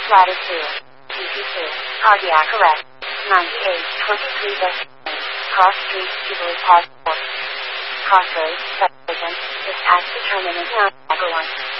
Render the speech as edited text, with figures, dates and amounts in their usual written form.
Ladder 2. CP2. Cardiac arrest. 9823 West. Cross Street, Jubilee Park 4. Crossroads, Substation. Dispatch determinant now. Number 1.